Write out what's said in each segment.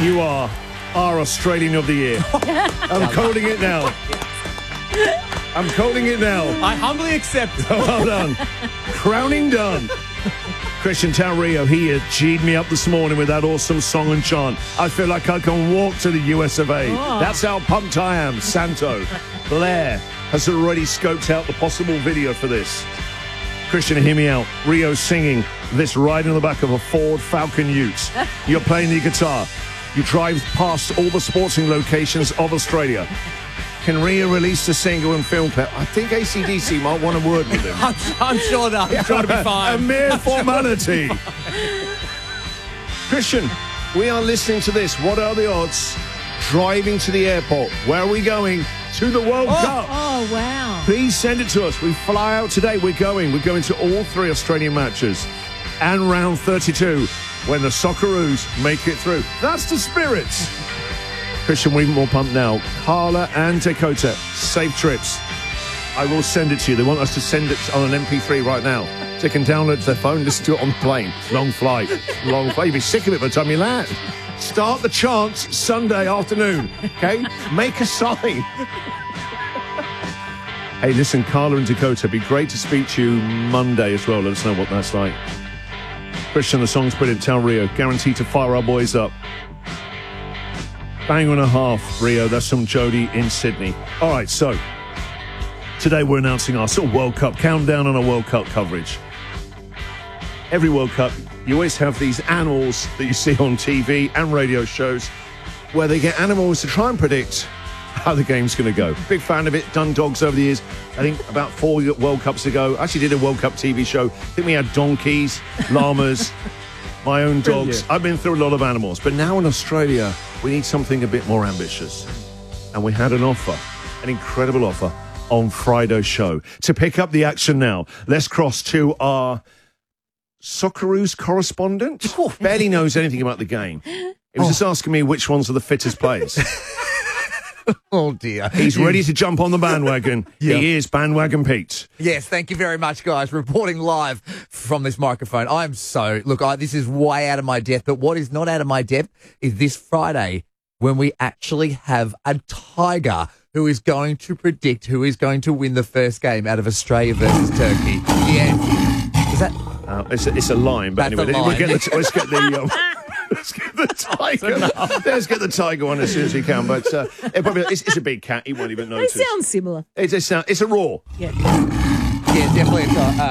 You are our Australian of the Year. I'm calling it now. I'm calling it now. I humbly accept. Well done. Crowning done. Christian Del Rio, he has G'd me up this morning with that awesome song and chant. I feel like I can walk to the US of A. Oh. That's how pumped I am. Santo, Blair has already scoped out the possible video for this. Christian, hear me out. Rio singing this right in the back of a Ford Falcon Ute. You're playing the guitar. You drive past all the sporting locations of Australia. Can Rio release the single and film clip? I think AC/DC might want a word with him. I'm sure that. I'm sure to be fine. A mere formality. Christian, we are listening to this. What are the odds? Driving to the airport. Where are we going? To the World Cup. Oh, wow. Please send it to us. We fly out today. We're going to all 3 Australian matches and round 32 when the Socceroos make it through. That's the spirit. Christian, we're even more pumped now. Carla and Dakota, safe trips. I will send it to you. They want us to send it on an MP3 right now. So they can download it to their phone, listen to it on the plane. Long flight. Long flight. You'll be sick of it by the time you land. Start the chants Sunday afternoon, okay? Make a sign. Hey, listen, Carla and Dakota, it'd be great to speak to you Monday as well. Let us know what that's like. Christian, the song's brilliant. Del Rio, guaranteed to fire our boys up. Bang and a half, Rio. That's from Jody in Sydney. All right, so today we're announcing our sort of World Cup countdown on our World Cup coverage. Every World Cup, you always have these animals that you see on TV and radio shows where they get animals to try and predict how the game's going to go. Big fan of it. Done dogs over the years. I think about 4 World Cups ago. I actually did a World Cup TV show. I think we had donkeys, llamas, my own dogs. I've been through a lot of animals. But now in Australia, we need something a bit more ambitious. And we had an offer, an incredible offer on Friday's show. To pick up the action now, let's cross to our Socceroos correspondent. Barely knows anything about the game. He was just asking me which ones are the fittest players. Oh, dear. He's ready to jump on the bandwagon. Yeah. He is Bandwagon Pete. Yes, thank you very much, guys. Reporting live from this microphone. This is way out of my depth, but what is not out of my depth is this Friday when we actually have a tiger who is going to predict who is going to win the first game out of Australia versus Turkey. Yeah. Is that... It's a line, but That's anyway, a line. let's get the tiger. Let's get the tiger one as soon as we can. But it's a big cat. He won't even They notice. sound similar. It's a roar. Yeah. Yeah, definitely.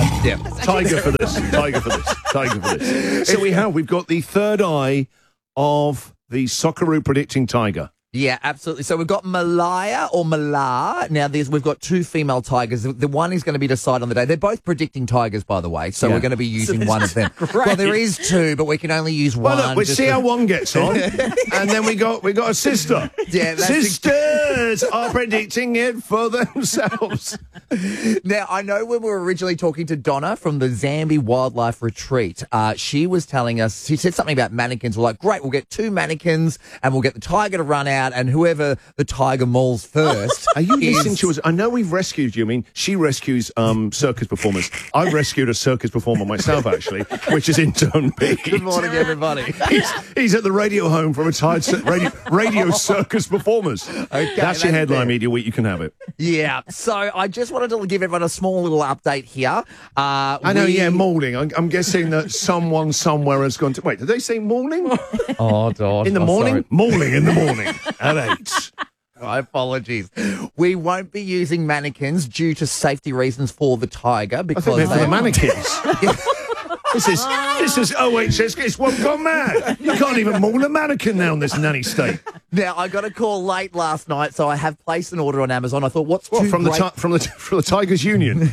Tiger for this. Tiger for this. Tiger for this. So we've got the third eye of the Socceroo predicting tiger. Yeah, absolutely. So we've got Malaya or Malar. Now, we've got 2 female tigers. The one is going to be decided on the day. They're both predicting tigers, by the way. So we're going to be using one of them. Well, there is 2, but we can only use one. Well, look, we'll see how one gets on, and then we got a sister. Yeah, sisters are predicting it for themselves. Now, I know when we were originally talking to Donna from the Zambi Wildlife Retreat, she was telling us, she said something about mannequins. We're like, great, we'll get 2 mannequins and we'll get the tiger to run out, and whoever the tiger mauls first. Are you listening to us? I know we've rescued you. I mean, she rescues circus performers. I've rescued a circus performer myself, actually, which is Intern Pete. Good morning, everybody. He's at the radio home for retired radio circus performers. Okay, that's your headline, fair. Media Week. You can have it. Yeah, so I just wanted to give everyone a small little update here. I know, mauling. I'm guessing that someone somewhere has gone to... Wait, did they say mauling? Oh, God. In the morning? Mauling in the morning at 8. My apologies. We won't be using mannequins due to safety reasons for the tiger I because thought they're for the mannequins. This is OHS. It's one gone mad. You can't even maul a mannequin now in this nanny state. Now, I got a call late last night, so I have placed an order on Amazon. I thought, From the Tigers Union?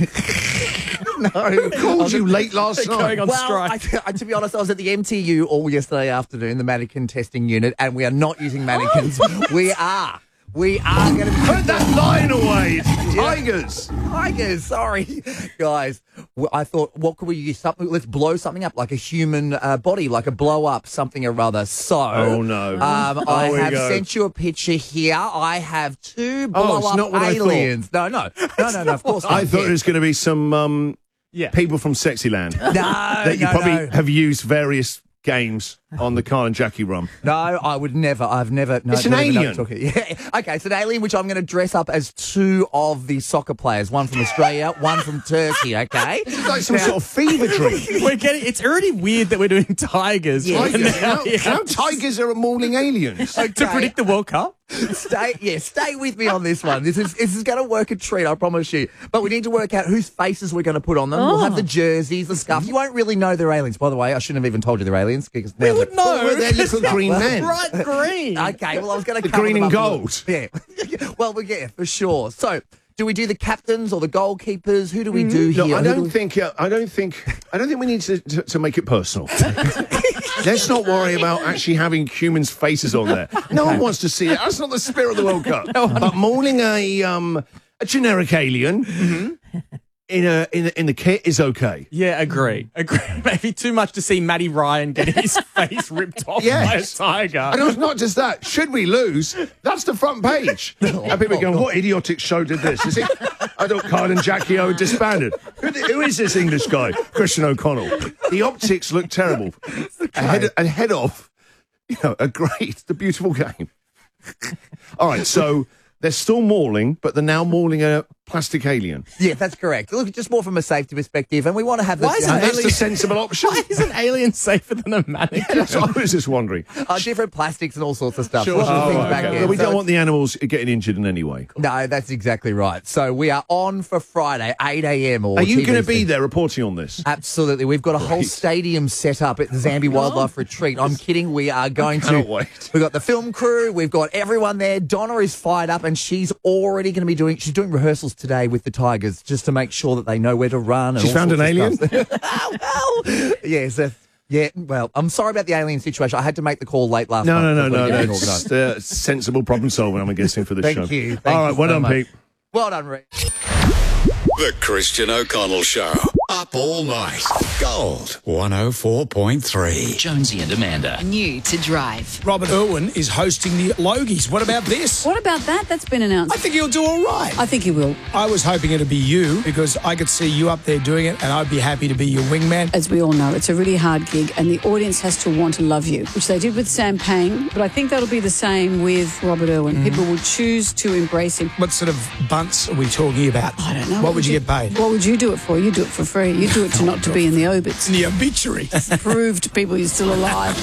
No. Who called you late last night? Going on Well, strike. to be honest, I was at the MTU all yesterday afternoon, the mannequin testing unit, and we are not using mannequins. We are going to Put that line away. It's tigers. tigers. Sorry, guys. I thought, what could we use? Something. Let's blow something up, like a human body, like a blow up something or other. So, Oh, no. I we have go. sent you a picture here. I have 2 blow it's up not what I thought. aliens. No. Of course not. I thought it was going to be some Yeah. people from Sexyland No, that you probably have used various games on the Kyle and Jackie run? No, I would never. I've never. No, It's an never alien. Yeah. Okay, it's an alien which I'm going to dress up as two of the soccer players. One from Australia, one from Turkey. Okay. It's like some sort of fever dream. It's already weird that we're doing tigers. Yeah. Tigers. Now tigers are mauling aliens. To predict the World Cup. Stay with me on this one. This is going to work a treat, I promise you. But we need to work out whose faces we're going to put on them. We'll have the jerseys, the scarf. You won't really know they're aliens. By the way, I shouldn't have even told you they're aliens. Because We would know. Well, they're little green men. Bright green. Okay, well, I was going to The green and gold. Yeah. Well, yeah, for sure. So, do we do the captains or the goalkeepers? Who do we do here? No, I don't think we need to make it personal. Let's not worry about actually having humans' faces on there. No one wants to see it. That's not the spirit of the World Cup. But mauling a generic alien in the kit is okay. Yeah, agree. Maybe too much to see Matty Ryan get his face ripped off by a tiger. And it's not just that. Should we lose, that's the front page. And people go, what idiotic show did this? Is it? I thought Kyle and Jackie O disbanded. Who is this English guy? Christian O'Connell. The optics look terrible. Ahead of, the beautiful game. All right, so they're still mauling, but they're now mauling a plastic alien. Yeah, that's correct. Look, just more from a safety perspective, and we want to have Why isn't That's the sensible option. Why is an alien safer than a mannequin? That's what I was just wondering. different plastics and all sorts of stuff. Sure. Lots of Oh, things okay. back But in. we So don't want the animals getting injured in any way. No, that's exactly right. So we are on for Friday, 8 a.m. Are you going to TBC. be there reporting on this? Absolutely. We've got a whole stadium set up at the Zambi Wildlife Retreat. I'm kidding. We are going to. cannot wait. We've got the film crew. We've got everyone there. Donna is fired up and she's already going to be doing rehearsals today with the Tigers just to make sure that they know where to run. And She's all found an sorts of alien? stuff. Well, yes. Yeah, well, I'm sorry about the alien situation. I had to make the call late last night. No. before getting That's organised. sensible problem solving, I'm guessing, for this Thank show. you. All right, well so done, much. Pete. Well done, Rick. The Christian O'Connell Show. Up all night. Gold 104.3. Jonesy and Amanda. New to drive. Robert Irwin is hosting the Logies. What about this? What about that? That's been announced. I think he'll do all right. I think he will. I was hoping it'd be you because I could see you up there doing it and I'd be happy to be your wingman. As we all know, it's a really hard gig and the audience has to want to love you, which they did with Sam Pang, but I think that'll be the same with Robert Irwin. People will choose to embrace him. What sort of bunts are we talking about? I don't know. What would you get paid? What would you do it for? You do it for free. You do it to not to be in the obits. The obituary. Prove to people you're still alive.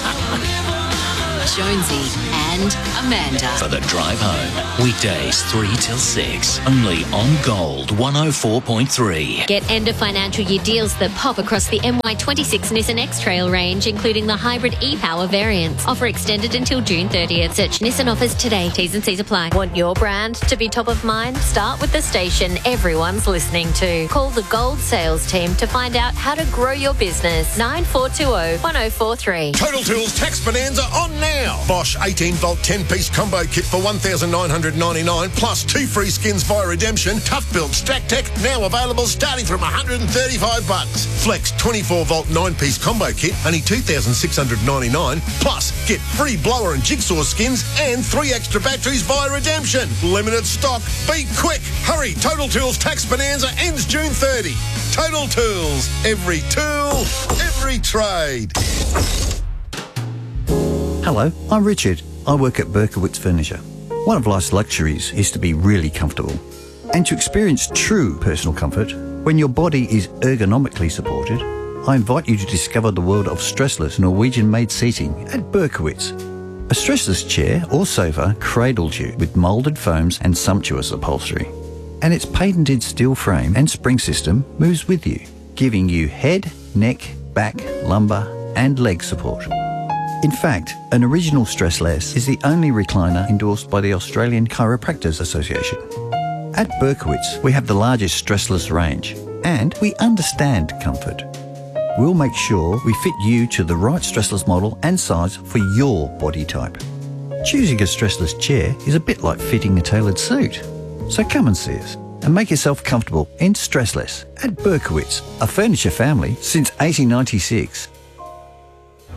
Jonesy and Amanda. For the drive home. Weekdays 3 till 6. Only on Gold 104.3. Get end of financial year deals that pop across the MY26 Nissan X-Trail range, including the hybrid e-Power variants. Offer extended until June 30th. Search Nissan offers today. T's and C's apply. Want your brand to be top of mind? Start with the station everyone's listening to. Call the Gold sales team to find out how to grow your business. 9420 1043. Total Tools Tax Bonanza on now. Bosch 18-volt 10-piece combo kit for $1,999 plus 2 free skins via redemption. Tough Build Stack Tech now available starting from $135. Flex 24-volt 9-piece combo kit only $2,699 plus get free blower and jigsaw skins and 3 extra batteries via redemption. Limited stock. Be quick. Hurry. Total Tools Tax Bonanza ends June 30. Total Tools. Every tool, every trade. Hello, I'm Richard. I work at Berkowitz Furniture. One of life's luxuries is to be really comfortable. And to experience true personal comfort, when your body is ergonomically supported, I invite you to discover the world of stressless Norwegian-made seating at Berkowitz. A stressless chair or sofa cradles you with moulded foams and sumptuous upholstery. And its patented steel frame and spring system moves with you, giving you head, neck, back, lumbar and leg support. In fact, an original Stressless is the only recliner endorsed by the Australian Chiropractors Association. At Berkowitz, we have the largest stressless range, and we understand comfort. We'll make sure we fit you to the right stressless model and size for your body type. Choosing a stressless chair is a bit like fitting a tailored suit. So come and see us and make yourself comfortable in Stressless at Berkowitz, a furniture family since 1896.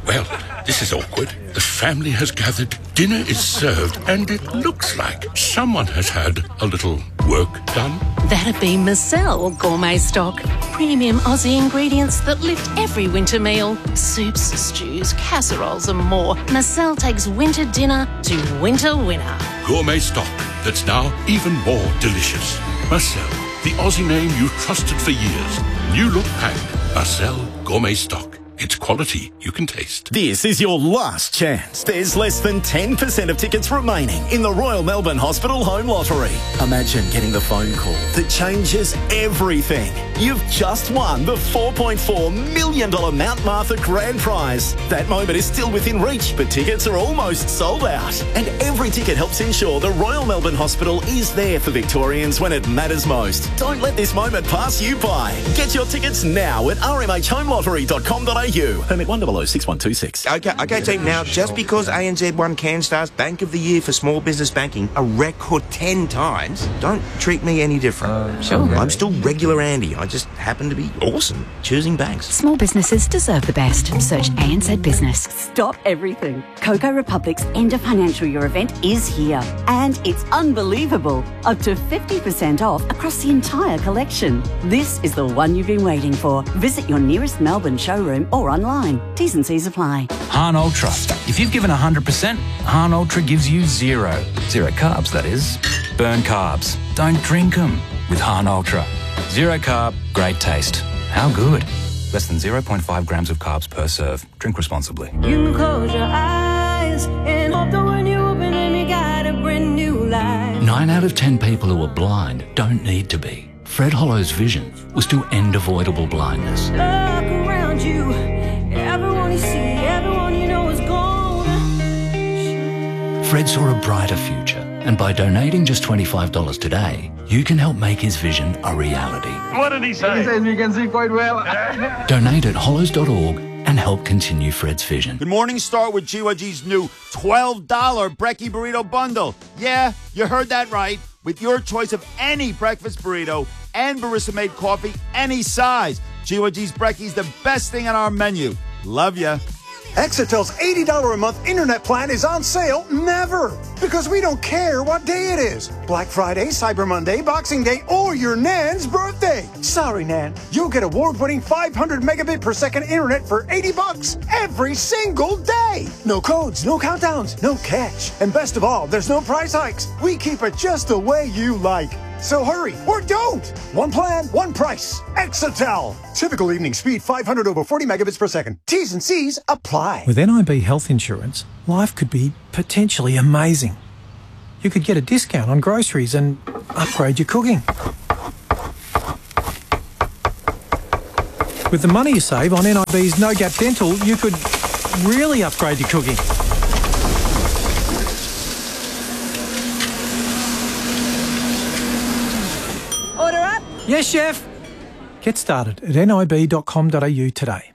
Well, this is awkward. The family has gathered, dinner is served, and it looks like someone has had a little work done. That'd be Marcel Gourmet Stock. Premium Aussie ingredients that lift every winter meal. Soups, stews, casseroles and more. Marcel takes winter dinner to winter winner. Gourmet stock that's now even more delicious. Marcel, the Aussie name you've trusted for years. New look pack. Marcel Gourmet Stock. It's quality you can taste. This is your last chance. There's less than 10% of tickets remaining in the Royal Melbourne Hospital Home Lottery. Imagine getting the phone call that changes everything. You've just won the $4.4 million Mount Martha Grand Prize. That moment is still within reach, but tickets are almost sold out. And every ticket helps ensure the Royal Melbourne Hospital is there for Victorians when it matters most. Don't let this moment pass you by. Get your tickets now at rmhhomelottery.com.au. Permit 1006126. Okay, team. Now, just because ANZ won CanStar's Bank of the Year for Small Business Banking a record 10 times, don't treat me any different. Sure. I'm still regular Andy. I just happen to be awesome choosing banks. Small businesses deserve the best. Search ANZ Business. Stop everything. Cocoa Republic's end of financial year event is here. And it's unbelievable. Up to 50% off across the entire collection. This is the one you've been waiting for. Visit your nearest Melbourne showroom or online. T's and C's apply. Han Ultra. If you've given 100%, Han Ultra gives you zero. Zero carbs, that is. Burn carbs. Don't drink them with Han Ultra. Zero carb, great taste. How good? Less than 0.5 grams of carbs per serve. Drink responsibly. You can close your eyes and hope that when you open them you got a brand new life. 9 out of 10 people who are blind don't need to be. Fred Hollow's vision was to end avoidable blindness. Look around you, everyone you see, everyone you know is gone. Fred saw a brighter future, and by donating just $25 today, you can help make his vision a reality. What did he say? He says we can see quite well. Donate at hollows.org and help continue Fred's vision. Good morning. Start with GYG's new $12 Brekkie Burrito Bundle. Yeah, you heard that right. With your choice of any breakfast burrito and barista-made coffee, any size. GYG's Brekkie's the best thing on our menu. Love ya. Exitel's $80 a month internet plan is on sale never, because we don't care what day it is. Black Friday, Cyber Monday, Boxing Day, or your Nan's birthday. Sorry, Nan. You'll get award-winning 500 megabit per second internet for $80 every single day. No codes, no countdowns, no catch. And best of all, there's no price hikes. We keep it just the way you like. So hurry, or don't. One plan, one price. Exitel. Typical evening speed, 500 over 40 megabits per second. T's and C's apply. With NIB health insurance, life could be potentially amazing. You could get a discount on groceries and upgrade your cooking. With the money you save on NIB's No Gap Dental, you could really upgrade your cooking. Order up. Yes, chef. Get started at nib.com.au today.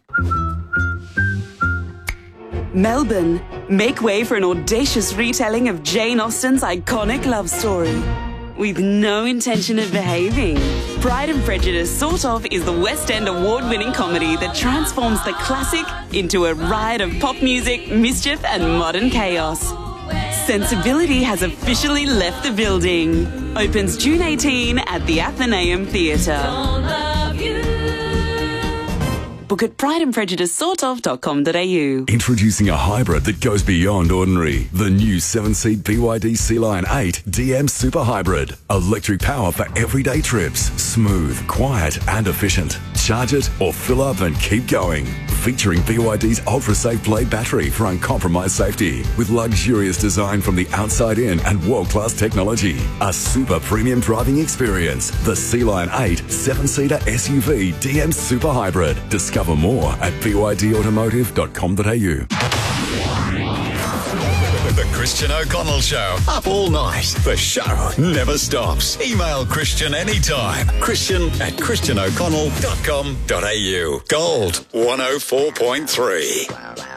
Melbourne, make way for an audacious retelling of Jane Austen's iconic love story. With no intention of behaving, Pride and Prejudice Sort Of is the West End award-winning comedy that transforms the classic into a riot of pop music, mischief and modern chaos. Sensibility has officially left the building. Opens June 18 at the Athenaeum Theatre. Book at prideandprejudicesortof.com.au. Introducing a hybrid that goes beyond ordinary. The new 7-seat BYD Sea-Line 8 DM Super Hybrid. Electric power for everyday trips. Smooth, quiet and efficient. Charge it or fill up and keep going. Featuring BYD's ultra-safe Blade battery for uncompromised safety. With luxurious design from the outside in and world-class technology. A super premium driving experience. The Sea-Line 8 7-seater SUV DM Super Hybrid. Discover more at bydautomotive.com.au. The Christian O'Connell Show. Up all night. The show never stops. Email Christian anytime. Christian@christianoconnell.com.au. Gold 104.3.